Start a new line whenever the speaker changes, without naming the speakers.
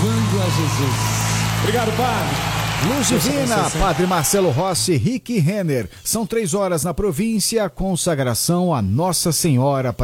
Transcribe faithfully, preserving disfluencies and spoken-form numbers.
louvando a Jesus. Obrigado, Padre.
Luz Divina, Padre Marcelo Rossi, Rick Renner. São três horas na província, consagração a Nossa Senhora.